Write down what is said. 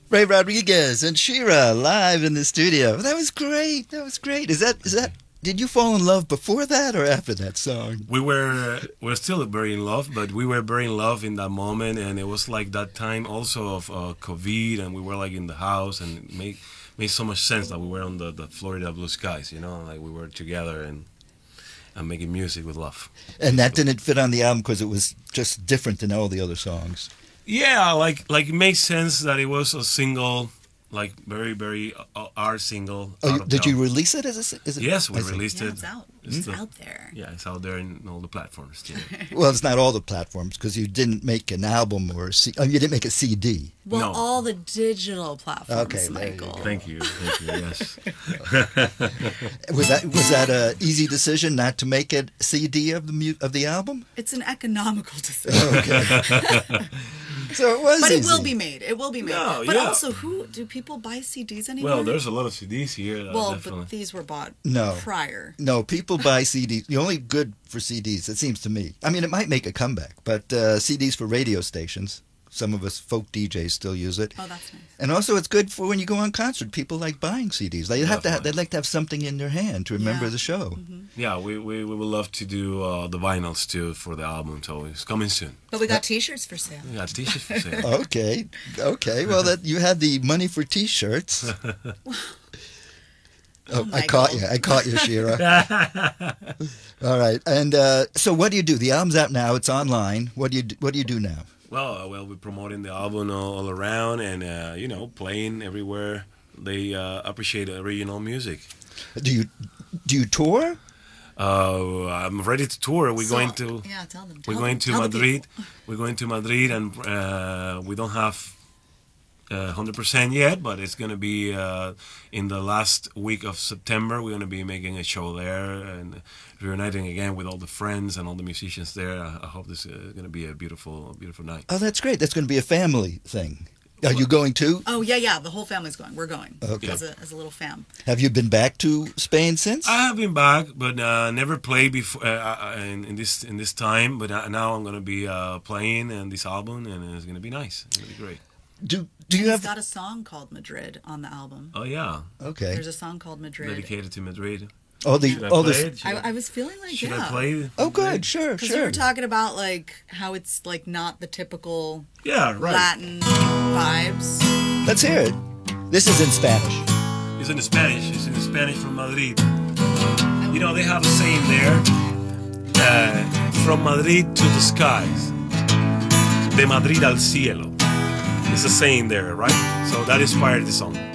Ray Rodriguez and Shira live in the studio. That was great. That was great. Is that? Did you fall in love before that or after that song? We're still very in love, but we were very in love in that moment, and it was like that time also of COVID, and we were like in the house, and it made so much sense that we were on the Florida blue skies, like we were together and making music with love. And that didn't fit on the album because it was just different than all the other songs. Yeah, like it makes sense that it was a single, like very very our single. Oh, did you release it as a? Yes, we released it. It's out. It's out there. Yeah, it's out there in all the platforms. Well, it's not all the platforms because you didn't make an album or you didn't make a CD. Well, No. all the digital platforms, Okay, there you Michael. go. Thank you. Yes. Was that a easy decision not to make a CD of the album? It's an economical decision. Okay. So it was But easy. it will be made. It will be made. No, but yeah. also, do people buy CDs anymore? Well, there's a lot of CDs here. Well, Definitely. but these were bought No. prior. No, people buy CDs. The only good for CDs, it seems to me. I mean, it might make a comeback, but CDs for radio stations. Some of us folk DJs still use it. Oh, that's nice. And also, it's good for when you go on concert. People like buying CDs. They Definitely. they'd like to have something in their hand to remember Yeah. the show. Mm-hmm. Yeah, we would love to do the vinyls too for the album, so it's coming soon. But we got T-shirts for sale. We got t-shirts for sale. Okay. Well, that you had the money for T-shirts. Oh, I caught you, Shira. All right. And so, what do you do? The album's out now. It's online. What do you do now? Well, we're promoting the album all around, and playing everywhere. They appreciate original music. Do you tour? I'm ready to tour. We're going to. Yeah, tell them. We're going to Madrid. We're going to Madrid, and we don't have 100% yet, but it's going to be in the last week of September. We're going to be making a show there and reuniting again with all the friends and all the musicians there. I hope this is going to be a beautiful, beautiful night. Oh, that's great. That's going to be a family thing. Are you going too? Oh, yeah. The whole family's going. We're going. Okay. As a little fam. Have you been back to Spain since? I have been back, but never played before in this time. But now I'm going to be playing in this album, and it's going to be nice. It's going to be great. Do you He's have? got a song called Madrid on the album. Oh yeah, Okay. There's a song called Madrid. dedicated to Madrid. All Should I all play this. it? Should I was feeling like, should yeah. I play it? Oh, good. Sure. Because we were talking about like how it's like not the typical Yeah, right. Latin vibes. Let's hear it. This is in Spanish. It's in Spanish. It's in Spanish from Madrid. They have a saying there, from Madrid to the skies, de Madrid al cielo. It's a saying there, right? So that inspired the song.